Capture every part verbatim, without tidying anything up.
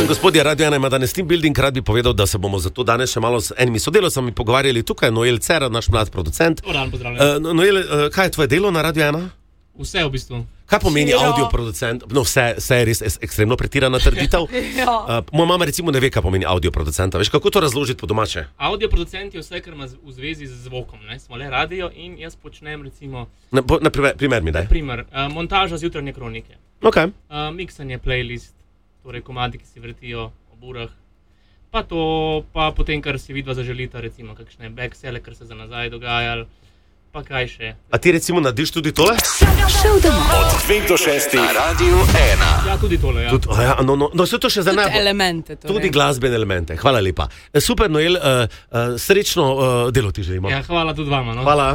gospodje, Radio ena ima danes team building, rad bi povedal, da se bomo zato danes še malo z enimi sodelavcami pogovarjali. Tukaj je Noel Cerar, naš mlad producent. Uran, pozdravljen. Uh, Noel, uh, kaj je tvoje delo na Radio ena? Vse v bistvu. Kaj pomeni Širo. audioproducent? No, vse, vse je res ekstremno pretirana trditev. Ja. uh, moja mama recimo ne ve, kaj pomeni audioproducenta. Veš, kako to razložiti po domače? Audioproducent je vse, kar ima z- v zvezi z zvokom. Ne? Smo le radio in jaz počnem recimo, Na, po, na primer, primer mi daj. primer, uh, montaža zjutranje kronike, Okay. uh, miksanje playlist, torej komadi, ki se vrtijo ob urah, pa to, pa potem, kar si vidva zaželita, recimo kakšne backsele, kar se za nazaj dogajalo, pa kaj še. A ti recimo narediš tudi tole? Šel domov. Od dveh do šestih na Radiu ena. Ja, tudi tole, ja. Tud, oh ja, no, no, no, se to še za Tudi najbolj. elemente. Torej. Tudi glasbene elemente. Hvala lepa. E, Super, Noel, uh, uh, srečno uh, delo ti želimo. Ja, hvala tudi vama. No? Hvala.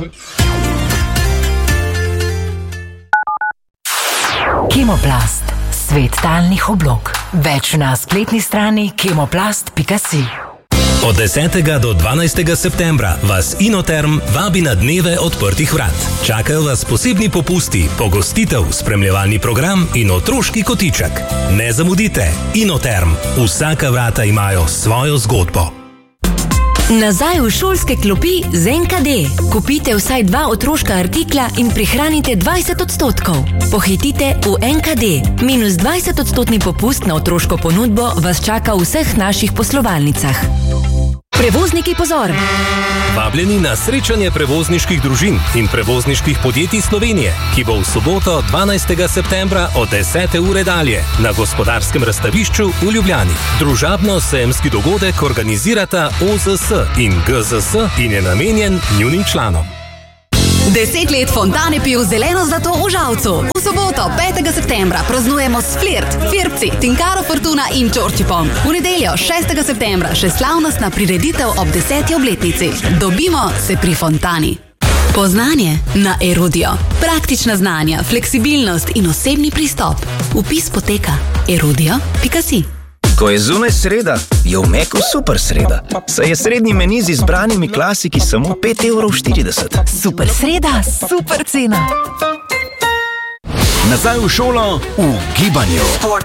Kemoplast. Svet talnih oblog. Več na spletni strani kemoplast pika si. Od desetega do dvanajstega septembra vas Inoterm vabi na dneve odprtih vrat. Čakajo vas posebni popusti, pogostitev, spremljevalni program in otroški kotiček. Ne zamudite, Inoterm. Vsaka vrata imajo svojo zgodbo. Nazaj v šolske klopi z en ka de. Kupite vsaj dva otroška artikla in prihranite dvajset odstotkov. Pohitite v en ka de. Minus dvajset odstotni popust na otroško ponudbo vas čaka v vseh naših poslovalnicah. Prevozniki, pozor! Vabljeni na srečanje prevozniških družin in prevozniških podjetij Slovenije, ki bo v soboto dvanajstega septembra od desete ure dalje na Gospodarskem razstavišču v Ljubljani. Družabno-sejemski dogodek organizirata o zet es in ge zet es in je namenjen njunim članom. Deset let Fontane pil zeleno zlato v Žalcu. V soboto, petega septembra, praznujemo s Flirt, Firpci, Tinkaro Fortuna in Čorčipom. V nedeljo, šestega septembra, še slavnostna prireditev ob deseti obletnici. Dobimo se pri Fontani. Poznanje na Erudio. Praktična znanja, fleksibilnost in osebni pristop. Vpis poteka erudio pika si. Ko je zunaj sreda, je v Meku super sreda. Saj je srednji meni z izbranimi klasiki samo pet evrov štirideset. Super sreda, super cena. Nazaj v šolo v gibanju.